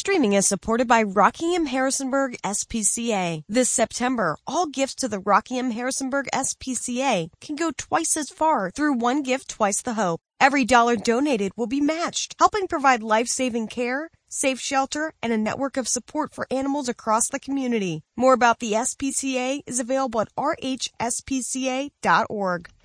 streaming is supported by Rockingham Harrisonburg SPCA. This September, all gifts to the Rockingham Harrisonburg SPCA can go twice as far through One Gift, Twice the Hope. Every dollar donated will be matched, helping provide life-saving care, safe shelter, and a network of support for animals across the community. More about the SPCA is available at rhspca.org.